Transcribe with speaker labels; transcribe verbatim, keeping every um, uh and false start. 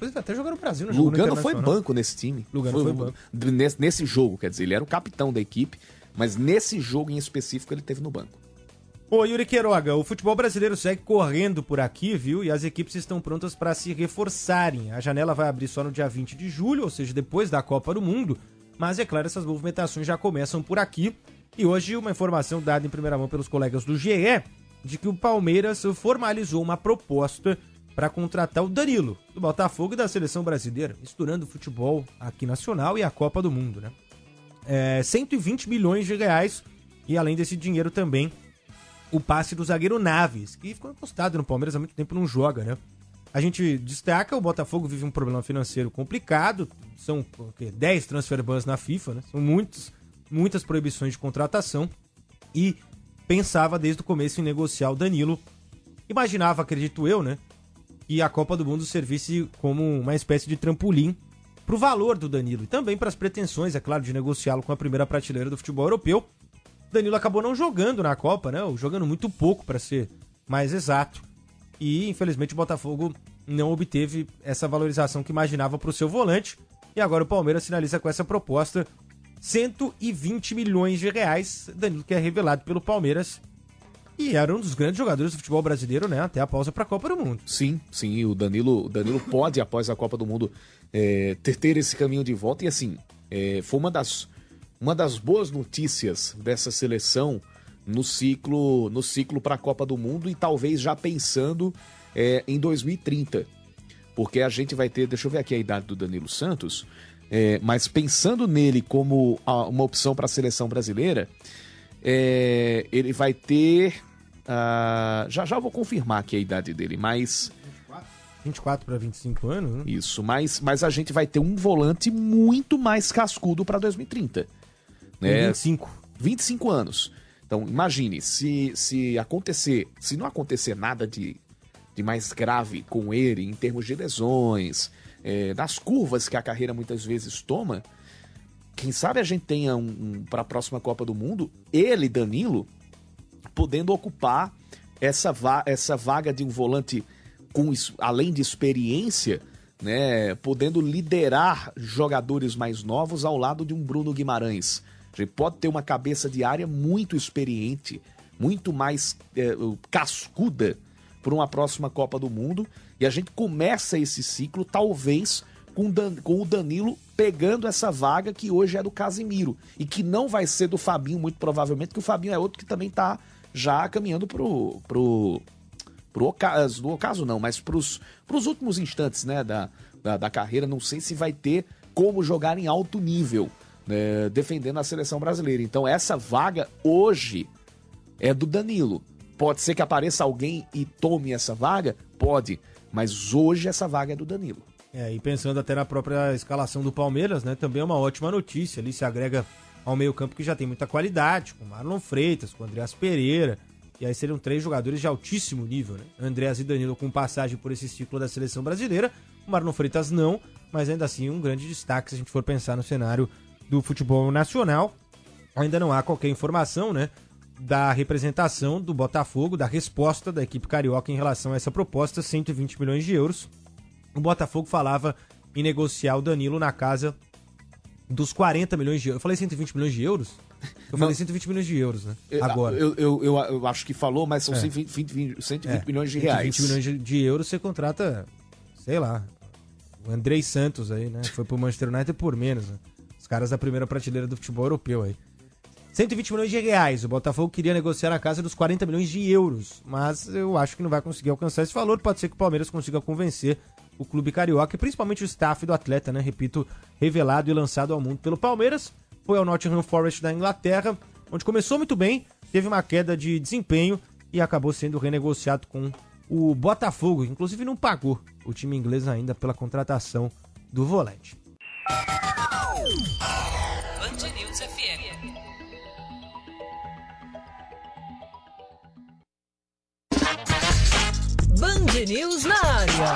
Speaker 1: Depois até jogou no Brasil, no
Speaker 2: Lugano foi banco nesse time.
Speaker 1: Lugano foi, foi banco.
Speaker 2: Nesse, nesse jogo, quer dizer, ele era o capitão da equipe, mas nesse jogo em específico ele teve no banco.
Speaker 1: Ô, Yuri Queiroga, o futebol brasileiro segue correndo por aqui, viu? E as equipes estão prontas para se reforçarem. A janela vai abrir só no dia vinte de julho, ou seja, depois da Copa do Mundo. Mas, é claro, essas movimentações já começam por aqui. E hoje, uma informação dada em primeira mão pelos colegas do G E, de que o Palmeiras formalizou uma proposta para contratar o Danilo, do Botafogo e da Seleção Brasileira, misturando o futebol aqui nacional e a Copa do Mundo, né? É, cento e vinte milhões de reais, e além desse dinheiro também, o passe do zagueiro Naves, que ficou encostado no Palmeiras há muito tempo, não joga, né? A gente destaca, o Botafogo vive um problema financeiro complicado, são o quê? dez transfer bans na FIFA, né? São muitos, muitas proibições de contratação, e pensava desde o começo em negociar o Danilo. Imaginava, acredito eu, né, que a Copa do Mundo servisse como uma espécie de trampolim pro valor do Danilo e também para as pretensões, é claro, de negociá-lo com a primeira prateleira do futebol europeu. Danilo acabou não jogando na Copa, né, ou jogando muito pouco, para ser mais exato. E, infelizmente, o Botafogo não obteve essa valorização que imaginava para o seu volante. E agora o Palmeiras finaliza com essa proposta, cento e vinte milhões de reais. Danilo, que é revelado pelo Palmeiras e era um dos grandes jogadores do futebol brasileiro, né, até a pausa para a Copa do Mundo.
Speaker 2: Sim, sim, o Danilo, o Danilo pode, após a Copa do Mundo, é, ter, ter esse caminho de volta. E assim, é, foi uma das, uma das boas notícias dessa seleção no ciclo, no ciclo para a Copa do Mundo, e talvez já pensando é, em dois mil e trinta. Porque a gente vai ter, deixa eu ver aqui a idade do Danilo Santos, é, mas pensando nele como a, uma opção para a seleção brasileira, é, ele vai ter, uh, já já vou confirmar aqui a idade dele, mas...
Speaker 1: vinte e quatro para vinte e cinco anos, né?
Speaker 2: Isso, mas, mas a gente vai ter um volante muito mais cascudo para dois mil e trinta. Né?
Speaker 1: vinte e cinco.
Speaker 2: vinte e cinco anos. Então, imagine, se, se acontecer, se não acontecer nada de, de mais grave com ele, em termos de lesões, é, das curvas que a carreira muitas vezes toma, quem sabe a gente tenha, um, um, para a próxima Copa do Mundo, ele, Danilo, podendo ocupar essa, va- essa vaga de um volante com, além de experiência, né, podendo liderar jogadores mais novos ao lado de um Bruno Guimarães. A gente pode ter uma cabeça de área muito experiente, muito mais é, cascuda para uma próxima Copa do Mundo. E a gente começa esse ciclo, talvez, com, Dan, com o Danilo pegando essa vaga que hoje é do Casimiro. E que não vai ser do Fabinho, muito provavelmente, que o Fabinho é outro que também está já caminhando pro, pro, pro ocaso, no ocaso não, mas pros, pros últimos instantes, né, da, da, da carreira. Não sei se vai ter como jogar em alto nível, né, defendendo a seleção brasileira. Então essa vaga hoje é do Danilo. Pode ser que apareça alguém e tome essa vaga? Pode, mas hoje essa vaga é do Danilo.
Speaker 1: É, e pensando até na própria escalação do Palmeiras, né, também é uma ótima notícia. Ali se agrega ao meio campo que já tem muita qualidade, com Marlon Freitas, com Andreas Pereira, e aí seriam três jogadores de altíssimo nível, né? Andreas e Danilo com passagem por esse ciclo da seleção brasileira, o Marlon Freitas não, mas ainda assim um grande destaque se a gente for pensar no cenário do futebol nacional. Ainda não há qualquer informação, né, da representação do Botafogo, da resposta da equipe carioca em relação a essa proposta, cento e vinte milhões de euros. O Botafogo falava em negociar o Danilo na casa dos quarenta milhões de euros. Eu falei cento e vinte milhões de euros? Eu não. falei cento e vinte milhões de euros, né? Agora.
Speaker 2: Eu, eu, eu, eu acho que falou, mas são é. cento e vinte, cento e vinte é. milhões de reais.
Speaker 1: cento e vinte milhões de, de euros você contrata, sei lá, o Andrei Santos aí, né? Foi pro Manchester United por menos, né? Os caras da primeira prateleira do futebol europeu aí. cento e vinte milhões de reais. O Botafogo queria negociar na casa dos quarenta milhões de euros. Mas eu acho que não vai conseguir alcançar esse valor. Pode ser que o Palmeiras consiga convencer o clube carioca e principalmente o staff do atleta, né? Repito, revelado e lançado ao mundo pelo Palmeiras. Foi ao Nottingham Forest da Inglaterra, onde começou muito bem, teve uma queda de desempenho e acabou sendo renegociado com o Botafogo, que inclusive não pagou o time inglês ainda pela contratação do volante.
Speaker 3: Band News F M. Band News na área.